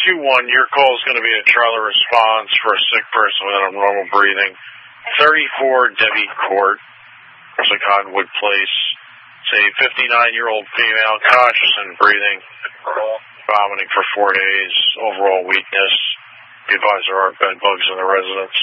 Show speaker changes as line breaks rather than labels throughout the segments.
2-1, your call is going to be a trailer response for a sick person without abnormal breathing. 34 Debbie Court, Cottonwood Place. It's a 59-year-old female, conscious and breathing, vomiting for 4 days, overall weakness. Be advised there are bed bugs in the residence.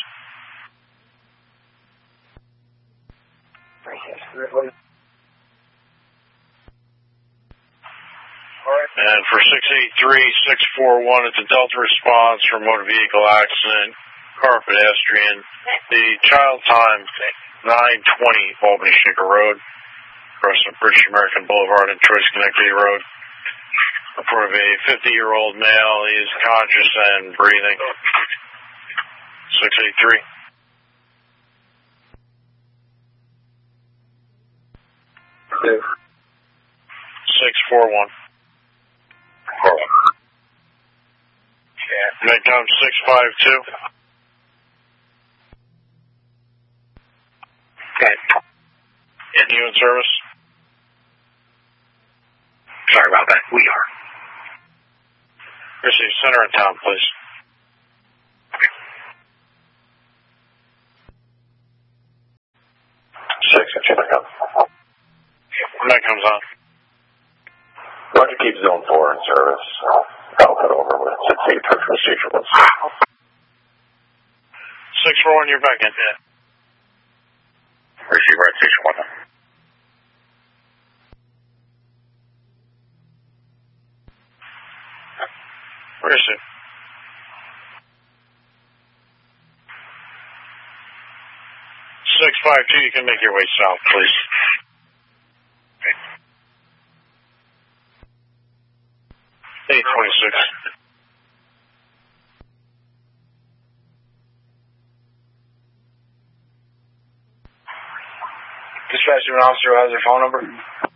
And for 683-641, it's a Delta response for motor vehicle accident, car pedestrian. The child time, 920 Albany Shaker Road, across the British American Boulevard and Troy Schenectady Road. Report of a 50-year-old male. He is conscious and breathing. 683.
Okay.
641. Medcom 652.
Okay.
You in service?
Sorry about that. We are.
Receive center in town, please. When that comes on.
Roger, keep zone 4 in service. I'll head over with 683 from station 1.
641, you're back in.
Receiver at station 1.
Receive. 652, you can make your way south, please. 826.
Dispatch to an officer who has their phone number.